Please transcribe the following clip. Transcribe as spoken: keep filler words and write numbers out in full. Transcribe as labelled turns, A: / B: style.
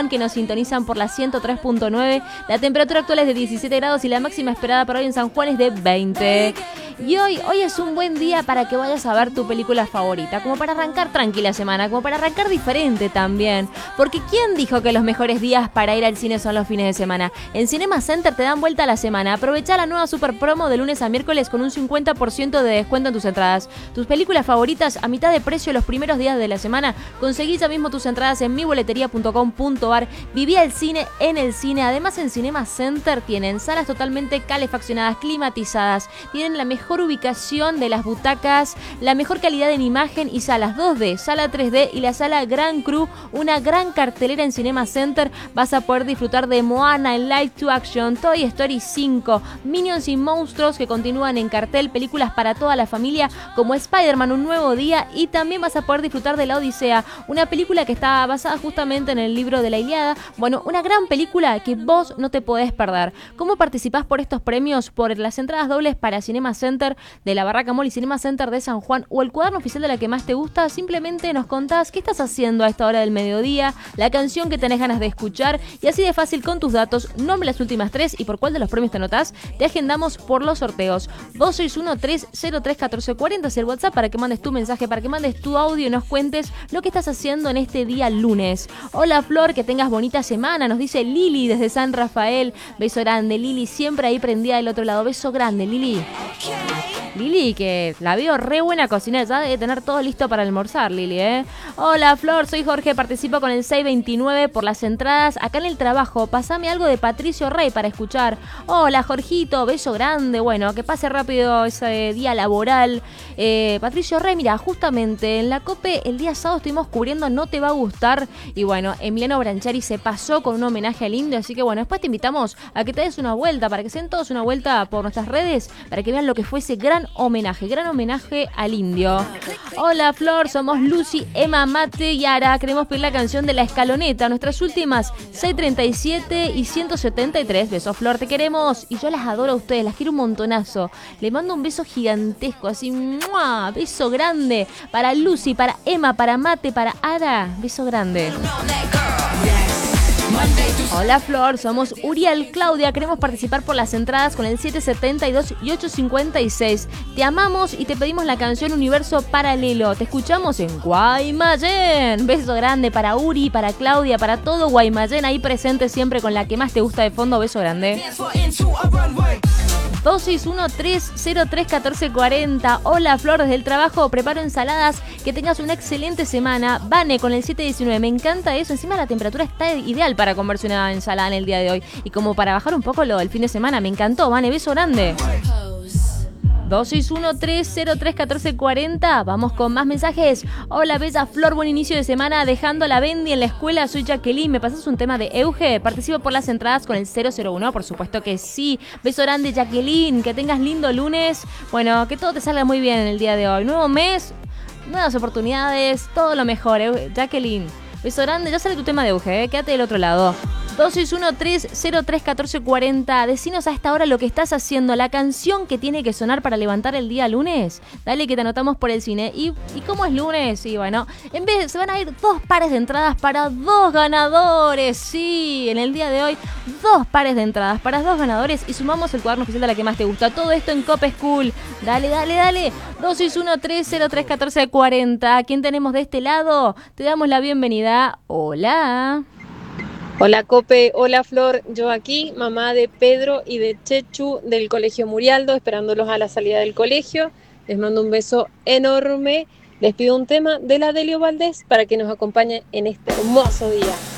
A: Tucumán, que nos sintonizan por la ciento tres punto nueve. La temperatura actual es de diecisiete grados y la máxima esperada para hoy en San Juan es de veinte. Y hoy, hoy es un buen día para que vayas a ver tu película favorita, como para arrancar tranquila semana, como para arrancar diferente también. Porque ¿quién dijo que los mejores días para ir al cine son los fines de semana? En Cinema Center te dan vuelta a la semana. Aprovecha la nueva super promo de lunes a miércoles con un cincuenta por ciento de descuento en tus entradas. Tus películas favoritas a mitad de precio los primeros días de la semana. Conseguí ya mismo tus entradas en mi boletería punto com punto ar. Viví el cine en el cine. Además, en Cinema Center tienen salas totalmente calefaccionadas, climatizadas. Tienen la mejor ubicación de las butacas, la mejor calidad en imagen y salas dos D, sala tres D y la sala Gran Cru. Una gran cartelera en Cinema Center. Vas a poder disfrutar de Moana en Live to Action, Toy Story cinco, Minions y Monstruos que continúan en cartel, películas para toda la familia como Spider-Man Un Nuevo Día, y también vas a poder disfrutar de La Odisea, una película que está basada justamente en el libro de la Ilíada. Bueno, una gran película que vos no te podés perder. ¿Cómo participás por estos premios? Por las entradas dobles para Cinema Center de la Barraca Mall y Cinema Center de San Juan, o el cuaderno oficial de la que más te gusta. Simplemente nos contás qué estás haciendo a esta hora del mediodía, la canción que tenés ganas de escuchar, y así de fácil con tus datos, nombre las últimas tres y por cuál de los premios te anotás, te agendamos por los sorteos. Dos seis uno, tres cero tres, uno cuatro cuatro cero es el WhatsApp para que mandes tu mensaje, para que mandes tu audio y nos cuentes lo que estás haciendo en este día lunes. Hola Flor, que tengas bonita semana, nos dice Lili desde San Rafael. Beso grande Lili, siempre ahí prendida del otro lado. Beso grande Lili. Lili, que la veo re buena cocinera, ya debe tener todo listo para almorzar, Lili, ¿eh? Hola, Flor, soy Jorge, participo con el seis veintinueve por las entradas acá en el trabajo. Pasame algo de Patricio Rey para escuchar. Hola, Jorgito, beso grande. Bueno, que pase rápido ese día laboral. Eh, Patricio Rey, mira, justamente en la COPE el día sábado estuvimos cubriendo No Te Va a Gustar. Y bueno, Emiliano Branchari se pasó con un homenaje al indio. Así que bueno, después te invitamos a que te des una vuelta, para que se den todos una vuelta por nuestras redes, para que vean lo que fue ese gran homenaje, gran homenaje al indio. Hola Flor, somos Lucy, Emma, Mate y Ara. Queremos pedir la canción de La Escaloneta, nuestras últimas seiscientos treinta y siete y ciento setenta y tres. Besos Flor, te queremos y yo las adoro a ustedes, las quiero un montonazo. Le mando un beso gigantesco, así, ¡mua! Beso grande para Lucy, para Emma, para Mate, para Ara. Beso grande. Hola Flor, somos Uriel, Claudia, queremos participar por las entradas con el siete setenta y dos y ocho cincuenta y seis. Te amamos y te pedimos la canción Universo Paralelo. Te escuchamos en Guaymallén. Beso grande para Uri, para Claudia, para todo Guaymallén ahí presente siempre con la que más te gusta de fondo. Beso grande. dos seis uno, tres cero tres, uno cuatro cuatro cero. Hola Flor, desde el trabajo preparo ensaladas. Que tengas una excelente semana. Vane con el siete diecinueve, me encanta eso. Encima la temperatura está ideal para comerse una ensalada en el día de hoy. Y como para bajar un poco lo del fin de semana, me encantó. Vane, beso grande. dos seis uno, tres cero tres, uno cuatro cuatro cero. Vamos con más mensajes. Hola, bella Flor, buen inicio de semana. Dejando la Bendy en la escuela, soy Jacqueline. ¿Me pasas un tema de Euge? Participo por las entradas con el cero cero uno, por supuesto que sí. Beso grande, Jacqueline. Que tengas lindo lunes. Bueno, que todo te salga muy bien en el día de hoy. Nuevo mes, nuevas oportunidades, todo lo mejor, eh, Jacqueline. Beso grande, ya sale tu tema de Euge, eh. Quédate del otro lado. dos seis uno, tres cero tres, uno cuatro cuatro cero. Decinos a esta hora lo que estás haciendo, la canción que tiene que sonar para levantar el día lunes. Dale que te anotamos por el cine. ¿Y, y cómo es lunes? Y bueno, en vez se van a ir dos pares de entradas para dos ganadores. Sí, en el día de hoy, dos pares de entradas para dos ganadores y sumamos el cuaderno oficial de la que más te gusta. Todo esto en Cope School. Dale, dale, dale. dos seis uno, tres cero tres, uno cuatro cuatro cero. ¿Quién tenemos de este lado? Te damos la bienvenida. Hola.
B: Hola Cope, hola Flor, yo aquí, mamá de Pedro y de Chechu del Colegio Murialdo, esperándolos a la salida del colegio. Les mando un beso enorme, les pido un tema de la Delio Valdés para que nos acompañe en este hermoso día.